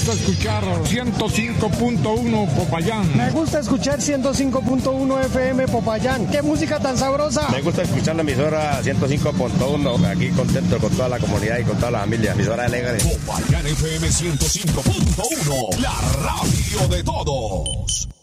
gusta escuchar 105.1 Popayán. Me gusta escuchar 105.1 FM Popayán. ¡Qué música tan sabrosa! Me gusta escuchar la emisora 105.1. Aquí contento con toda la comunidad y con toda la familia. Emisora alegre. Popayán FM 105.1. La radio de todos.